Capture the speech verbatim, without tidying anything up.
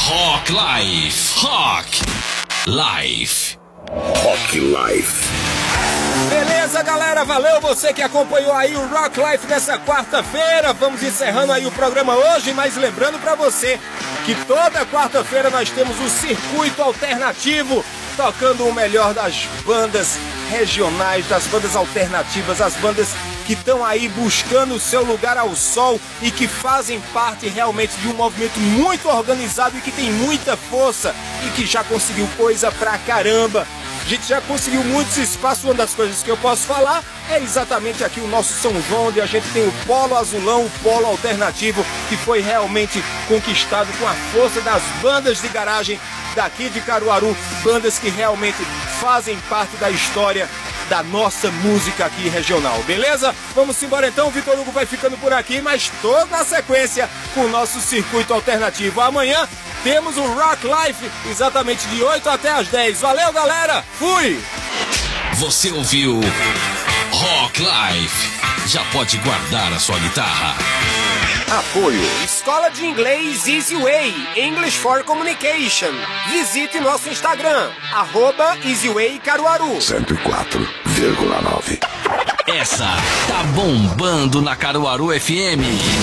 Rock Life. Rock Life. Rock Life. Beleza, galera? Valeu você que acompanhou aí o Rock Life nessa quarta-feira. Vamos encerrando aí o programa hoje, mas lembrando pra você que toda quarta-feira nós temos o Circuito Alternativo, tocando o melhor das bandas regionais, das bandas alternativas, as bandas que estão aí buscando o seu lugar ao sol e que fazem parte realmente de um movimento muito organizado e que tem muita força e que já conseguiu coisa pra caramba. A gente já conseguiu muitos espaços. Uma das coisas que eu posso falar é exatamente aqui o nosso São João, onde a gente tem o Polo Azulão, o Polo Alternativo, que foi realmente conquistado com a força das bandas de garagem daqui de Caruaru, bandas que realmente fazem parte da história da nossa música aqui regional, beleza? Vamos embora então, o Vitor Hugo vai ficando por aqui, mas toda na sequência com o nosso Circuito Alternativo. Amanhã temos o Rock Life, exatamente de oito até as dez. Valeu, galera! Fui! Você ouviu Rock Life. Já pode guardar a sua guitarra. Apoio Escola de Inglês Easy Way, English for Communication. Visite nosso Instagram, arroba EasyWay Caruaru. cento e quatro vírgula nove. Essa tá bombando na Caruaru F M.